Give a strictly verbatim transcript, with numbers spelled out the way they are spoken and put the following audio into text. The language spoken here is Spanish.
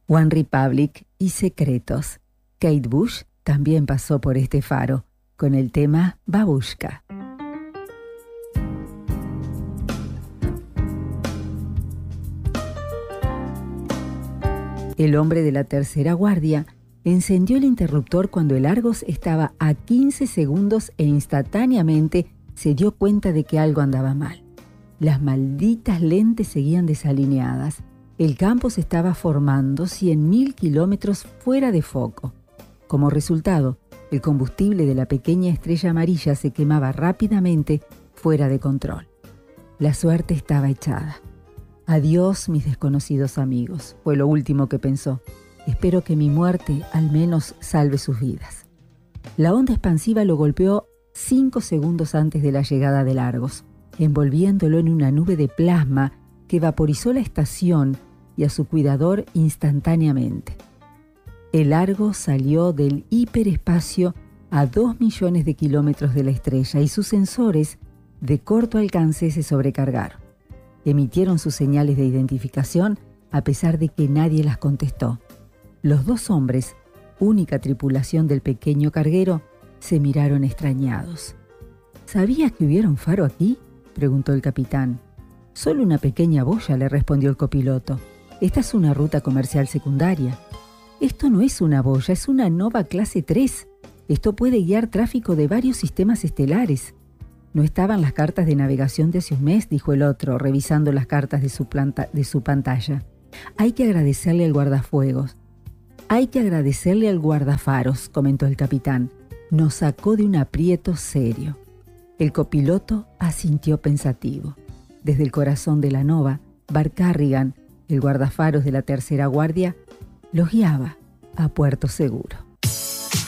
One Republic y Secretos. Kate Bush también pasó por este faro con el tema Babushka. El hombre de la tercera guardia encendió el interruptor cuando el Argos estaba a quince segundos e instantáneamente se dio cuenta de que algo andaba mal. Las malditas lentes seguían desalineadas. El campo se estaba formando cien mil kilómetros fuera de foco. Como resultado, el combustible de la pequeña estrella amarilla se quemaba rápidamente fuera de control. La suerte estaba echada. Adiós, mis desconocidos amigos, fue lo último que pensó. Espero que mi muerte al menos salve sus vidas. La onda expansiva lo golpeó cinco segundos antes de la llegada del Argos, envolviéndolo en una nube de plasma que vaporizó la estación y a su cuidador instantáneamente. El Argos salió del hiperespacio a dos millones de kilómetros de la estrella y sus sensores de corto alcance se sobrecargaron. Emitieron sus señales de identificación a pesar de que nadie las contestó. Los dos hombres, única tripulación del pequeño carguero, se miraron extrañados. ¿Sabías que hubiera un faro aquí?, preguntó el capitán. Solo una pequeña boya, le respondió el copiloto. Esta es una ruta comercial secundaria. Esto no es una boya, es una Nova clase tres. Esto puede guiar tráfico de varios sistemas estelares. No estaban las cartas de navegación de hace un mes, dijo el otro, revisando las cartas de su, planta, de su pantalla. Hay que agradecerle al guardafuegos. Hay que agradecerle al guardafaros, comentó el capitán. Nos sacó de un aprieto serio. El copiloto asintió pensativo. Desde el corazón de la Nova, Bart Carrigan, el guardafaros de la tercera guardia, los guiaba a puerto seguro.